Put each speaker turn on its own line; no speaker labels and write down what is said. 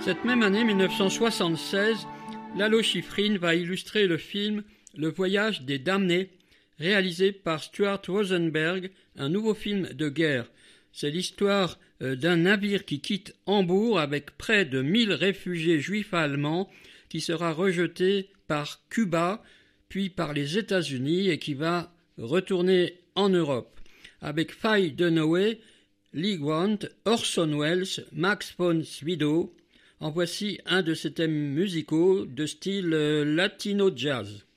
Cette même année 1976, Lalo Schifrin va illustrer le film Le Voyage des Damnés, réalisé par Stuart Rosenberg, un nouveau film de guerre. C'est l'histoire d'un navire qui quitte Hambourg avec près de 1000 réfugiés juifs allemands qui sera rejeté par Cuba, puis par les États-Unis et qui va retourner en Europe. Avec Faye Dunaway, Lee Grant, Orson Welles, Max von Sydow. En voici un de ces thèmes musicaux de style latino jazz.